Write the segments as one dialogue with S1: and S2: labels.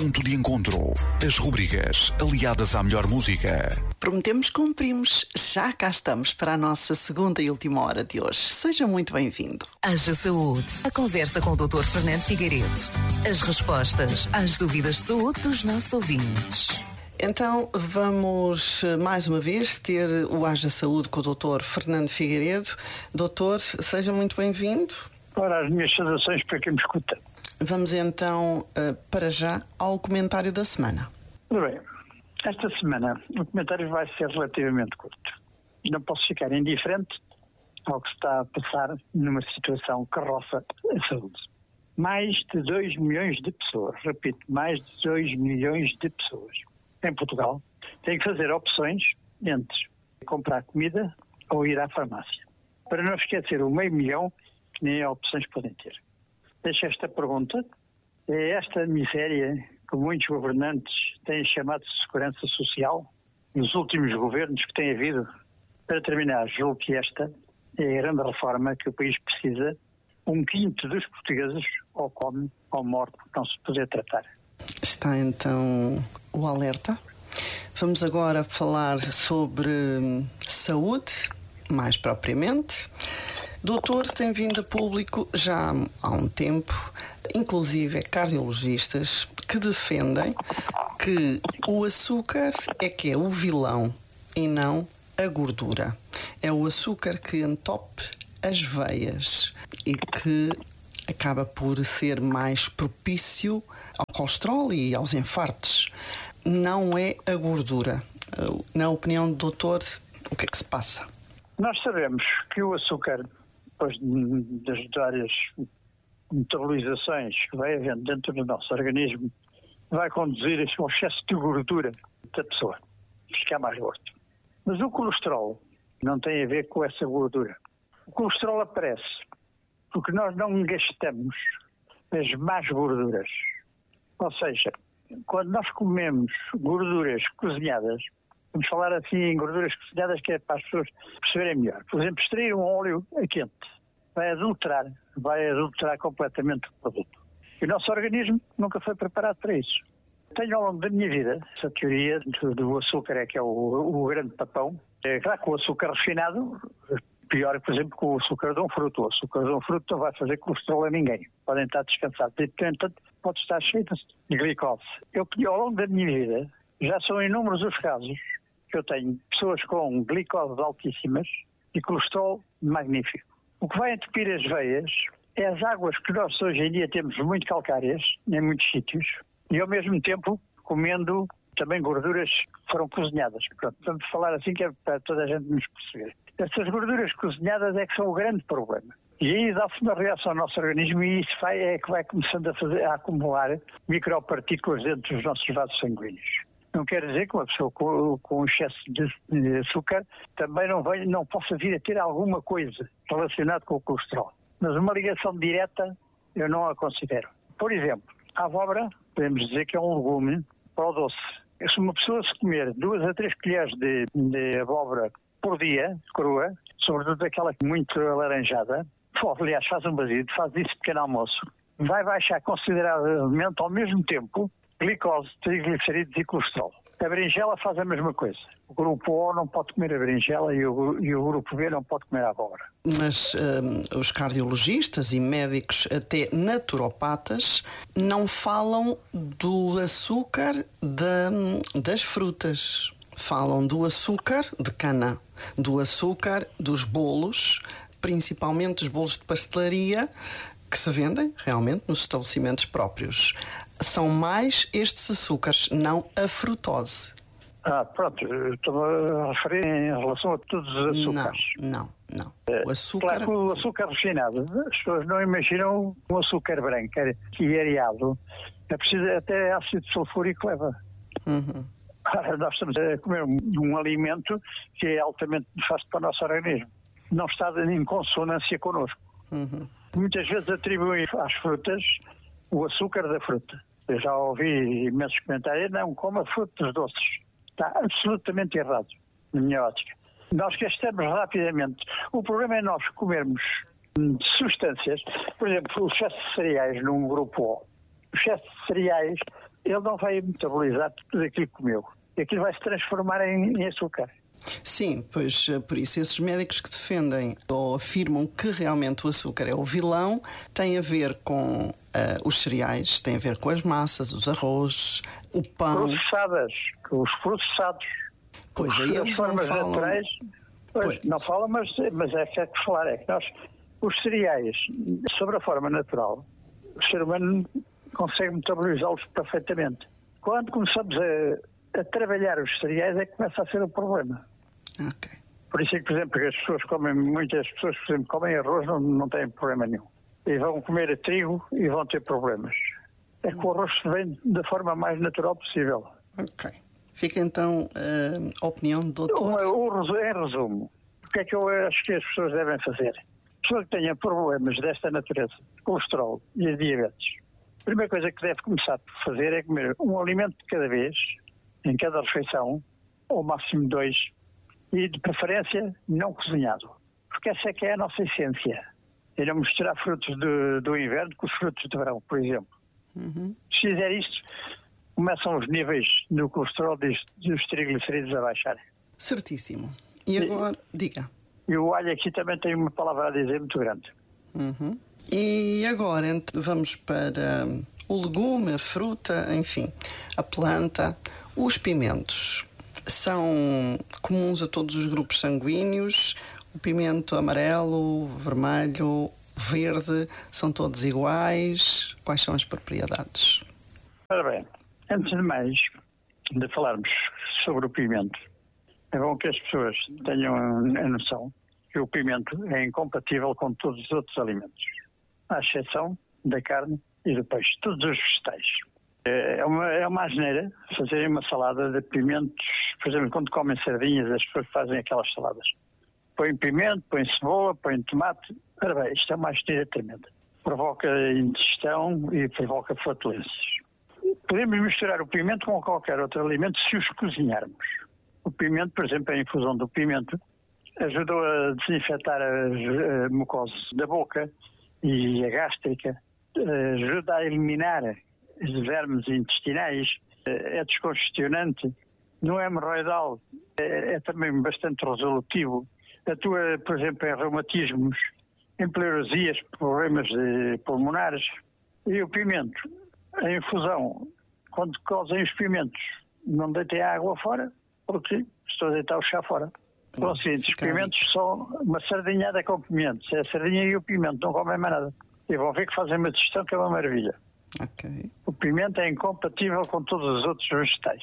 S1: Ponto de Encontro. As rubricas aliadas à melhor música.
S2: Prometemos, cumprimos. Já cá estamos para a nossa segunda e última hora de hoje. Seja muito bem-vindo.
S3: Haja Saúde. A conversa com o Dr. Fernando Figueiredo. As respostas às dúvidas de saúde dos nossos ouvintes.
S2: Então, vamos mais uma vez ter o Haja Saúde com o Dr. Fernando Figueiredo. Doutor, seja muito bem-vindo.
S4: Ora, as minhas saudações para quem me escuta.
S2: Vamos então, para já, ao comentário da semana.
S4: Muito bem. Esta semana o comentário vai ser relativamente curto. Não posso ficar indiferente ao que se está a passar numa situação que roça a saúde. Mais de 2 milhões de pessoas, repito, mais de 2 milhões de pessoas em Portugal têm que fazer opções entre comprar comida ou ir à farmácia. Para não esquecer o 500 mil que nem opções podem ter. Deixo esta pergunta. É esta miséria que muitos governantes têm chamado de segurança social nos últimos governos que têm havido? Para terminar, julgo que esta é a grande reforma que o país precisa. 1/5 dos portugueses ou come ou morre por não se poder tratar.
S2: Está então o alerta. Vamos agora falar sobre saúde, mais propriamente. Doutor, tem vindo a público já há um tempo, inclusive cardiologistas, que defendem que o açúcar é que é o vilão e não a gordura. É o açúcar que entope as veias e que acaba por ser mais propício ao colesterol e aos infartos. Não é a gordura. Na opinião do doutor, o que é que se passa?
S4: Nós sabemos que o açúcar, depois das várias metabolizações que vai havendo dentro do nosso organismo, vai conduzir ao excesso de gordura da pessoa, ficar mais gordo. Mas o colesterol não tem a ver com essa gordura. O colesterol aparece porque nós não gastamos as más gorduras. Ou seja, quando nós comemos gorduras cozinhadas, vamos falar assim em gorduras cozinhadas que é para as pessoas perceberem melhor. Por exemplo, extrair um óleo a quente vai adulterar completamente o produto. E o nosso organismo nunca foi preparado para isso. Tenho ao longo da minha vida essa teoria do açúcar é que é o grande papão. É claro que o açúcar refinado, pior, por exemplo, que o açúcar de um fruto. O açúcar de um fruto não vai fazer colesterol a ninguém. Podem estar descansados. E, portanto, pode estar cheio de glicose. Eu, ao longo da minha vida, já são inúmeros os casos que eu tenho pessoas com glicose altíssimas e colesterol magnífico. O que vai entupir as veias é as águas que nós hoje em dia temos muito calcárias em muitos sítios e ao mesmo tempo comendo também gorduras que foram cozinhadas. Pronto, vamos falar assim que é para toda a gente nos perceber. Essas gorduras cozinhadas é que são o grande problema. E aí dá-se uma reação ao nosso organismo e isso é que vai começando a acumular micropartículas dentro dos nossos vasos sanguíneos. Não quer dizer que uma pessoa com excesso de açúcar também não possa vir a ter alguma coisa relacionada com o colesterol. Mas uma ligação direta eu não a considero. Por exemplo, a abóbora, podemos dizer que é um legume para o doce. Se uma pessoa se comer 2 a 3 colheres de abóbora por dia, crua, sobretudo aquela muito alaranjada, aliás, faz um basido, faz isso de pequeno almoço, vai baixar consideravelmente ao mesmo tempo glicose, triglicerídeos e colesterol. A berinjela faz a mesma coisa. O grupo O não pode comer a berinjela e o grupo B não pode comer a abóbora.
S2: Mas os cardiologistas e médicos, até naturopatas, não falam do açúcar das frutas. Falam do açúcar de cana, do açúcar dos bolos, principalmente os bolos de pastelaria, que se vendem realmente nos estabelecimentos próprios. São mais estes açúcares, não a frutose.
S4: Pronto, estou a referir em relação a todos os açúcares.
S2: Não. O açúcar...
S4: Claro que o açúcar refinado, as pessoas não imaginam um açúcar branco e areado. É preciso até ácido sulfúrico leva. Nós estamos a comer um alimento que é altamente nefasto para o nosso organismo. Não está em consonância connosco. Muitas vezes atribuem às frutas o açúcar da fruta. Eu já ouvi imensos comentários, não coma frutos doces. Está absolutamente errado, na minha ótica. Nós gastamos rapidamente. O problema é nós comermos substâncias, por exemplo, o excesso de cereais num grupo O. O excesso de cereais ele não vai metabolizar tudo aquilo que comeu. Aquilo vai se transformar em açúcar.
S2: Sim, pois por isso esses médicos que defendem ou afirmam que realmente o açúcar é o vilão têm a ver com os cereais, têm a ver com as massas, os arroz, o pão.
S4: Os processados.
S2: Pois aí
S4: as
S2: eles
S4: formas
S2: não falam.
S4: naturais. Pois. Não falam, mas é que falar. É que nós, os cereais, sobre a forma natural, o ser humano consegue metabolizá-los perfeitamente. Quando começamos a trabalhar os cereais é que começa a ser o problema.
S2: Ok.
S4: Por isso é que, por exemplo, muitas pessoas, por exemplo, comem arroz, não têm problema nenhum. E vão comer trigo e vão ter problemas. É que o arroz vem da forma mais natural possível.
S2: Ok. Fica então a opinião do doutor.
S4: Em resumo, o que é que eu acho que as pessoas devem fazer? Pessoas que tenham problemas desta natureza, colesterol e a diabetes, a primeira coisa que deve começar a fazer é comer um alimento de cada vez, em cada refeição, ou máximo 2, e de preferência não cozinhado. Porque essa é que é a nossa essência. E não misturar frutos do inverno com os frutos de verão, por exemplo. Se fizer isto, começam os níveis do colesterol e dos triglicerídeos a baixar.
S2: Certíssimo. E agora, diga.
S4: E o alho aqui também tem uma palavra a dizer muito grande.
S2: E agora vamos para o legume, a fruta, enfim, a planta. Os pimentos são comuns a todos os grupos sanguíneos. O pimento amarelo, vermelho, verde, são todos iguais. Quais são as propriedades?
S4: Ora bem, antes de mais de falarmos sobre o pimento, é bom que as pessoas tenham a noção que o pimento é incompatível com todos os outros alimentos, à exceção da carne e do peixe, todos os vegetais. É uma asneira fazerem uma salada de pimentos, por exemplo, quando comem sardinhas, as pessoas fazem aquelas saladas. Põem pimento, põem cebola, põem tomate. Ora bem, isto é uma asneira tremenda. Provoca indigestão e provoca flatulências. Podemos misturar o pimento com qualquer outro alimento se os cozinharmos. O pimento, por exemplo, a infusão do pimento ajudou a desinfetar as mucosas da boca e a gástrica, ajuda a eliminar os vermes intestinais, é descongestionante, não é hemorroidal, é também bastante resolutivo, atua, por exemplo, em reumatismos, em pleurosias, problemas pulmonares. E o pimento, a infusão, quando cozem os pimentos, não deitem a água fora, porque estou a deitar o chá fora. Pelo seguinte, os pimentos são uma sardinhada com pimentos. É a sardinha e o pimento, não comem mais nada. E vão ver que fazem uma digestão que é uma maravilha.
S2: Ok.
S4: O pimento é incompatível com todos os outros vegetais.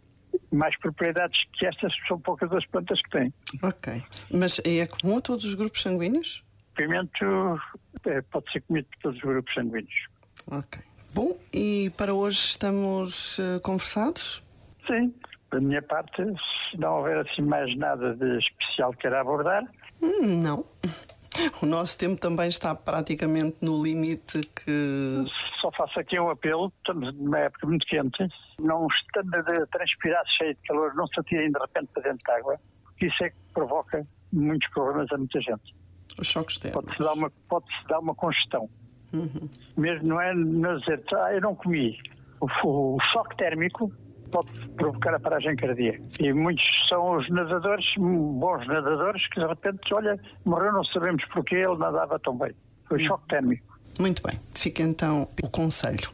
S4: Mais propriedades que estas são poucas as plantas que têm.
S2: Ok. Mas é comum a todos os grupos sanguíneos?
S4: O pimento pode ser comido por todos os grupos sanguíneos.
S2: Ok. Bom, e para hoje estamos conversados?
S4: Sim. Da minha parte, se não houver assim mais nada de especial que queira abordar.
S2: Não. O nosso tempo também está praticamente no limite que...
S4: Só faço aqui um apelo. Estamos numa época muito quente. Não estando a transpirar cheio de calor, não se atirem de repente para dentro de água. Porque isso é que provoca muitos problemas a muita gente.
S2: Os choques térmicos.
S4: Pode-se dar uma congestão. Mesmo não é dizer, eu não comi. O choque térmico pode provocar a paragem cardíaca. E muitos são os nadadores, bons nadadores, que de repente, olha, morreu, não sabemos porquê, ele nadava tão bem. Foi choque térmico.
S2: Muito bem. Fica então o conselho.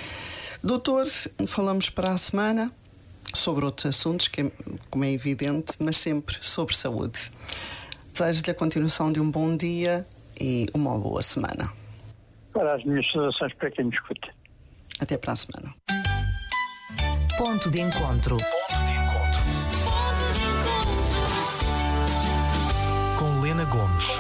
S2: Doutor, falamos para a semana sobre outros assuntos, como é evidente, mas sempre sobre saúde. Desejo-lhe a continuação de um bom dia e uma boa semana.
S4: Para as minhas saudações para quem me escuta.
S2: Até para a semana.
S3: Ponto de encontro.
S1: Com Lena Gomes.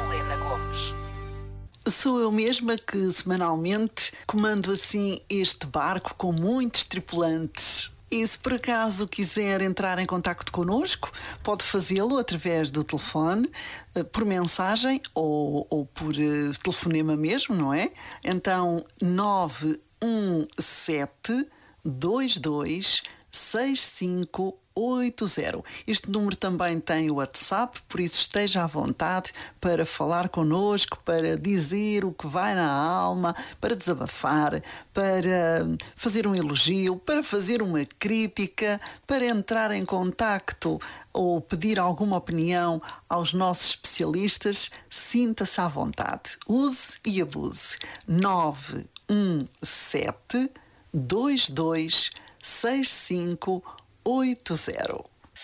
S5: Sou eu mesma que semanalmente comando assim este barco com muitos tripulantes. E se por acaso quiser entrar em contacto connosco, pode fazê-lo através do telefone, por mensagem ou por telefonema mesmo, não é? Então 917 22 65 Este número também tem o WhatsApp, por isso esteja à vontade para falar connosco, para dizer o que vai na alma, para desabafar, para fazer um elogio, para fazer uma crítica, para entrar em contacto ou pedir alguma opinião aos nossos especialistas. Sinta-se à vontade. Use e abuse. 917 22 6580.